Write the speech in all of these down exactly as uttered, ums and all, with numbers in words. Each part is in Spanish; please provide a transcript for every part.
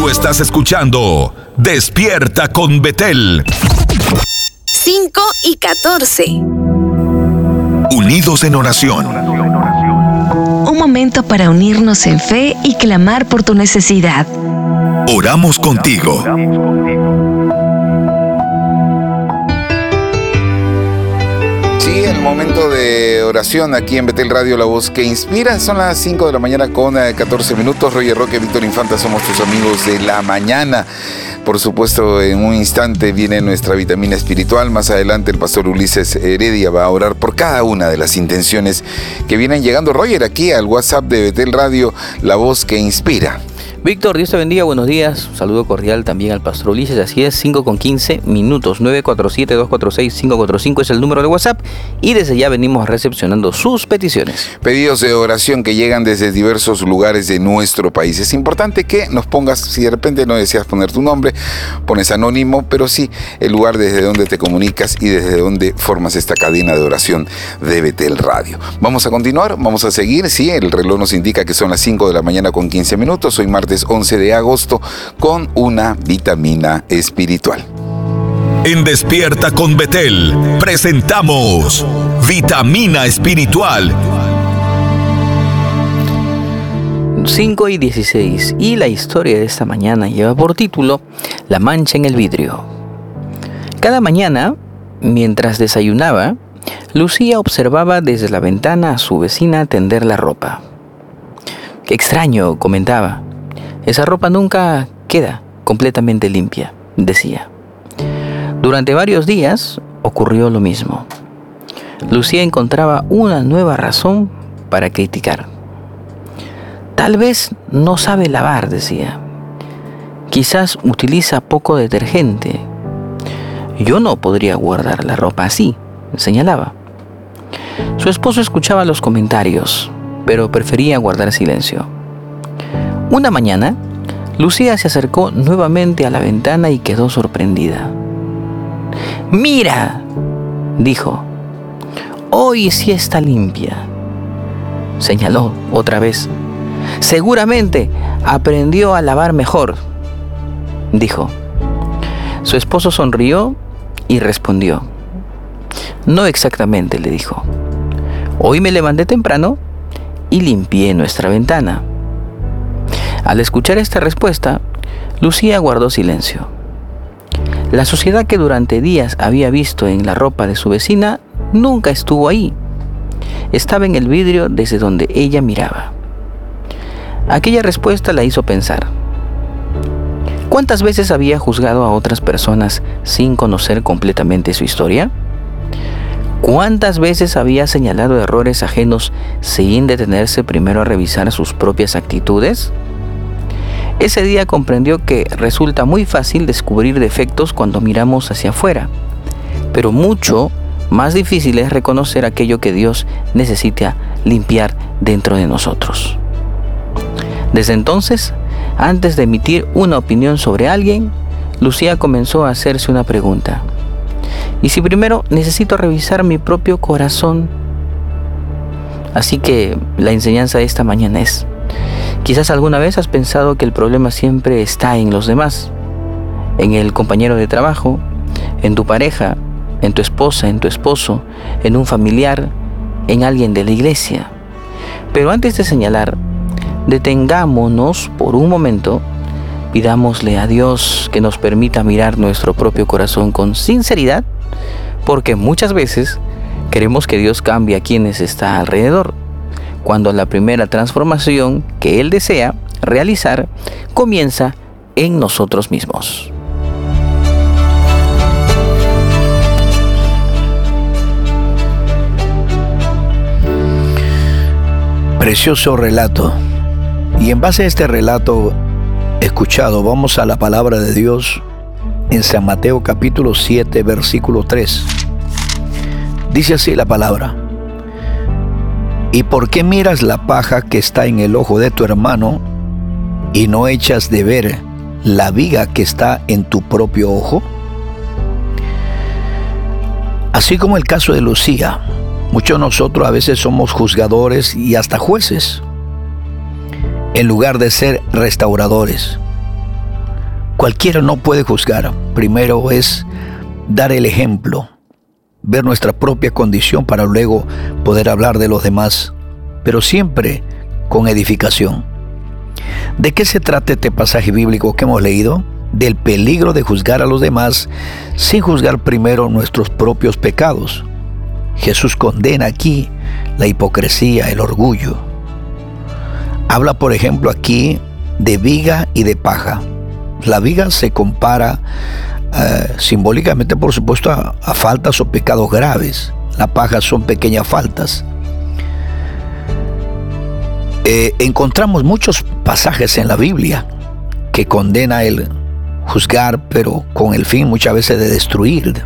Tú estás escuchando Despierta con Betel. cinco y catorce. Unidos en oración. Un momento para unirnos en fe y clamar por tu necesidad. Oramos contigo. Sí, el momento de oración aquí en Betel Radio, la voz que inspira. Son las cinco de la mañana con catorce minutos. Roger Roque, Víctor Infanta, somos tus amigos de la mañana. Por supuesto, en un instante viene nuestra vitamina espiritual. Más adelante el pastor Ulises Heredia va a orar por cada una de las intenciones que vienen llegando. Roger, aquí al WhatsApp de Betel Radio, la voz que inspira. Víctor, Dios te bendiga, buenos días. Un saludo cordial también al pastor Ulises. Así es, cinco con quince minutos. nueve cuatro siete, dos cuatro seis, cinco cuatro cinco es el número de WhatsApp. Y desde ya venimos recepcionando sus peticiones. Pedidos de oración que llegan desde diversos lugares de nuestro país. Es importante que nos pongas, si de repente no deseas poner tu nombre, pones anónimo, pero sí el lugar desde donde te comunicas y desde donde formas esta cadena de oración de Betel Radio. Vamos a continuar, vamos a seguir. Sí, el reloj nos indica que son las cinco de la mañana con quince minutos. Hoy martes once de agosto con una vitamina espiritual. En Despierta con Betel presentamos Vitamina Espiritual. cinco y dieciséis. Y la historia de esta mañana lleva por título La mancha en el vidrio. Cada mañana, mientras desayunaba, Lucía observaba desde la ventana a su vecina tender la ropa. Qué extraño, comentaba. Esa ropa nunca queda completamente limpia, decía. Durante varios días ocurrió lo mismo. Lucía encontraba una nueva razón para criticar. Tal vez no sabe lavar, decía. Quizás utiliza poco detergente. Yo no podría guardar la ropa así, señalaba. Su esposo escuchaba los comentarios, pero prefería guardar silencio. Una mañana, Lucía se acercó nuevamente a la ventana y quedó sorprendida. ¡Mira!, dijo. Hoy sí está limpia. Señaló otra vez. Seguramente aprendió a lavar mejor, dijo. Su esposo sonrió y respondió. No exactamente, le dijo. Hoy me levanté temprano y limpié nuestra ventana. Al escuchar esta respuesta, Lucía guardó silencio. La suciedad que durante días había visto en la ropa de su vecina nunca estuvo ahí. Estaba en el vidrio desde donde ella miraba. Aquella respuesta la hizo pensar. ¿Cuántas veces había juzgado a otras personas sin conocer completamente su historia? ¿Cuántas veces había señalado errores ajenos sin detenerse primero a revisar sus propias actitudes? Ese día comprendió que resulta muy fácil descubrir defectos cuando miramos hacia afuera, pero mucho más difícil es reconocer aquello que Dios necesita limpiar dentro de nosotros. Desde entonces, antes de emitir una opinión sobre alguien, Lucía comenzó a hacerse una pregunta. ¿Y si primero necesito revisar mi propio corazón? Así que la enseñanza de esta mañana es: quizás alguna vez has pensado que el problema siempre está en los demás, en el compañero de trabajo, en tu pareja, en tu esposa, en tu esposo, en un familiar, en alguien de la iglesia. Pero antes de señalar, detengámonos por un momento, pidámosle a Dios que nos permita mirar nuestro propio corazón con sinceridad, porque muchas veces queremos que Dios cambie a quienes está alrededor, cuando la primera transformación que Él desea realizar comienza en nosotros mismos. Precioso relato. Y en base a este relato escuchado, vamos a la palabra de Dios en San Mateo capítulo siete, versículo tres. Dice así la palabra: ¿Y por qué miras la paja que está en el ojo de tu hermano y no echas de ver la viga que está en tu propio ojo? Así como el caso de Lucía, muchos de nosotros a veces somos juzgadores y hasta jueces, en lugar de ser restauradores. Cualquiera no puede juzgar. Primero es dar el ejemplo, ver nuestra propia condición para luego poder hablar de los demás, pero siempre con edificación. ¿De qué se trata este pasaje bíblico que hemos leído? Del peligro de juzgar a los demás sin juzgar primero nuestros propios pecados. Jesús condena aquí la hipocresía, el orgullo. Habla, por ejemplo, aquí de viga y de paja. La viga se compara eh, simbólicamente, por supuesto, a, a faltas o pecados graves. La paja son pequeñas faltas. Eh, encontramos muchos pasajes en la Biblia que condena el juzgar, pero con el fin muchas veces de destruir.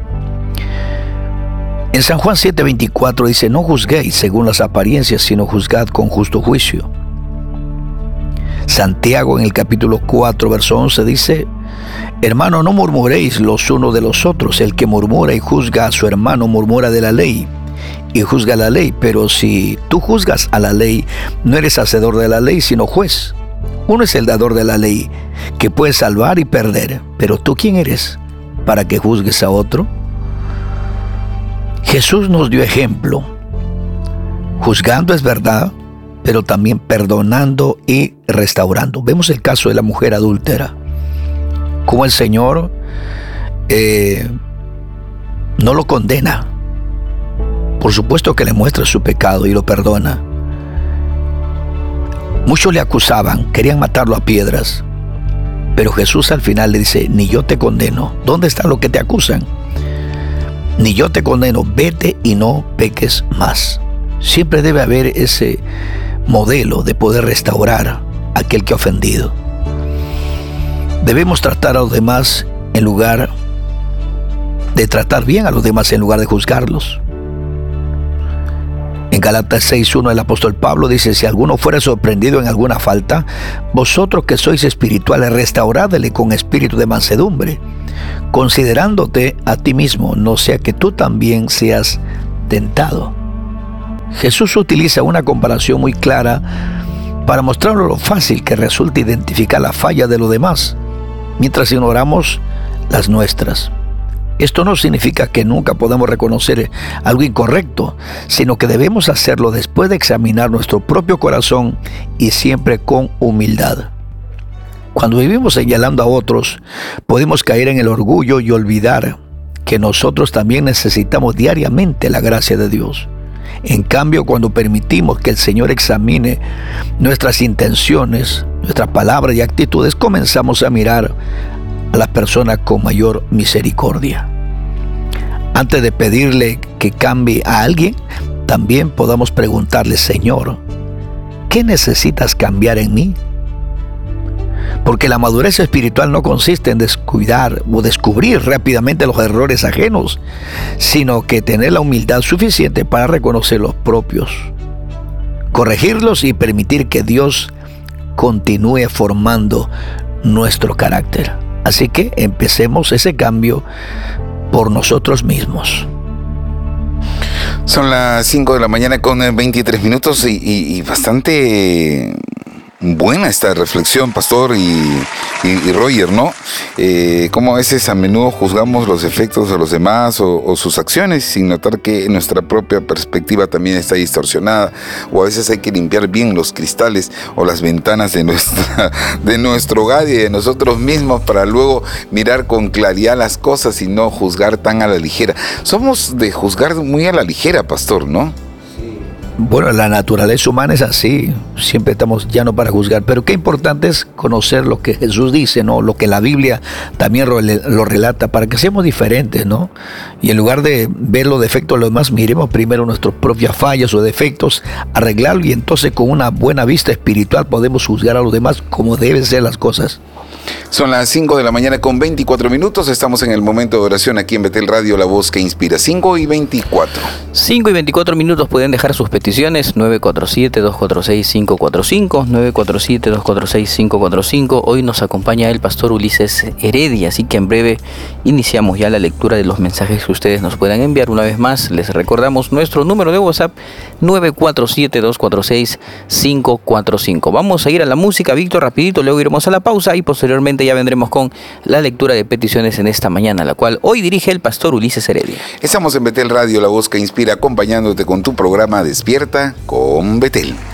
En San Juan siete veinticuatro dice: no juzguéis según las apariencias, sino juzgad con justo juicio. Santiago en el capítulo cuatro, verso once dice: hermano, no murmuréis los unos de los otros. El que murmura y juzga a su hermano murmura de la ley y juzga la ley. Pero si tú juzgas a la ley, no eres hacedor de la ley, sino juez. Uno es el dador de la ley, que puede salvar y perder. Pero tú, ¿quién eres para que juzgues a otro? Jesús nos dio ejemplo. Juzgando es verdad, pero también perdonando y restaurando. Vemos el caso de la mujer adúltera. Como el Señor eh, no lo condena. Por supuesto que le muestra su pecado y lo perdona. Muchos le acusaban, querían matarlo a piedras. Pero Jesús al final le dice: ni yo te condeno. ¿Dónde están los que te acusan? Ni yo te condeno, vete y no peques más. Siempre debe haber ese modelo de poder restaurar a aquel que ha ofendido. Debemos tratar a los demás en lugar de tratar bien a los demás, en lugar de juzgarlos. En Gálatas seis uno el apóstol Pablo dice: si alguno fuera sorprendido en alguna falta, vosotros que sois espirituales, restauradle con espíritu de mansedumbre, considerándote a ti mismo, no sea que tú también seas tentado. Jesús utiliza una comparación muy clara para mostrarnos lo fácil que resulta identificar la falla de los demás, mientras ignoramos las nuestras. Esto no significa que nunca podamos reconocer algo incorrecto, sino que debemos hacerlo después de examinar nuestro propio corazón y siempre con humildad. Cuando vivimos señalando a otros, podemos caer en el orgullo y olvidar que nosotros también necesitamos diariamente la gracia de Dios. En cambio, cuando permitimos que el Señor examine nuestras intenciones, nuestras palabras y actitudes, comenzamos a mirar a la persona con mayor misericordia. Antes de pedirle que cambie a alguien, también podamos preguntarle: Señor, ¿qué necesitas cambiar en mí? Porque la madurez espiritual no consiste en descuidar o descubrir rápidamente los errores ajenos, sino que tener la humildad suficiente para reconocer los propios, corregirlos y permitir que Dios continúe formando nuestro carácter. Así que empecemos ese cambio por nosotros mismos. Son las cinco de la mañana con veintitrés minutos y, y, y bastante buena esta reflexión, Pastor y, y, y Roger, ¿no? Eh, cómo a veces a menudo juzgamos los efectos de los demás o, o sus acciones sin notar que nuestra propia perspectiva también está distorsionada, o a veces hay que limpiar bien los cristales o las ventanas de, nuestra, de nuestro hogar y de nosotros mismos para luego mirar con claridad las cosas y no juzgar tan a la ligera. Somos de juzgar muy a la ligera, Pastor, ¿no? Bueno, la naturaleza humana es así, siempre estamos llanos para juzgar, pero qué importante es conocer lo que Jesús dice, ¿no? Lo que la Biblia también lo relata, para que seamos diferentes, ¿no? Y en lugar de ver los defectos de los demás, miremos primero nuestras propias fallas o defectos, arreglarlo, y entonces con una buena vista espiritual podemos juzgar a los demás como deben ser las cosas. Son las cinco de la mañana con veinticuatro minutos. Estamos en el momento de oración aquí en Betel Radio, la voz que inspira. cinco y veinticuatro. cinco y veinticuatro minutos. Pueden dejar sus peticiones peticiones, nueve cuatro siete, dos cuatro seis, cinco cuatro cinco, nueve cuatro siete, dos cuatro seis, cinco cuatro cinco. Hoy nos acompaña el pastor Ulises Heredia, así que en breve iniciamos ya la lectura de los mensajes que ustedes nos puedan enviar. Una vez más, les recordamos nuestro número de WhatsApp, nueve cuatro siete, dos cuatro seis, cinco cuatro cinco. Vamos a ir a la música, Víctor, rapidito, luego iremos a la pausa y posteriormente ya vendremos con la lectura de peticiones en esta mañana, la cual hoy dirige el pastor Ulises Heredia. Estamos en Betel Radio, la voz que inspira, acompañándote con tu programa Despierta con Betel.